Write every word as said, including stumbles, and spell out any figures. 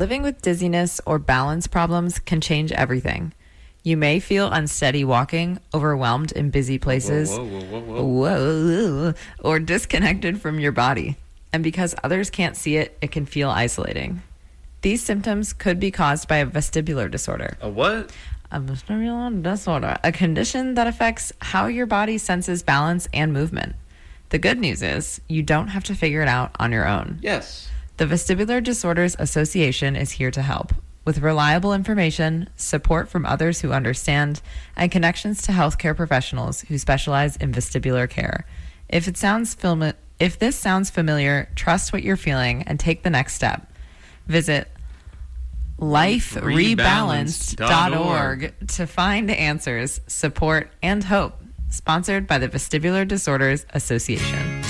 living with dizziness or balance problems can change everything. You may feel unsteady walking, overwhelmed in busy places, whoa, whoa, whoa, whoa. Whoa, or disconnected from your body. And because others can't see it, it can feel isolating. These symptoms could be caused by a vestibular disorder. A what? A vestibular disorder, a condition that affects how your body senses balance and movement. The good news is you don't have to figure it out on your own. Yes. The Vestibular Disorders Association is here to help. With reliable information, support from others who understand, and connections to healthcare professionals who specialize in vestibular care. If it sounds fami- if this sounds familiar, trust what you're feeling and take the next step. Visit life rebalanced dot org to find answers, support, and hope. Sponsored by the Vestibular Disorders Association.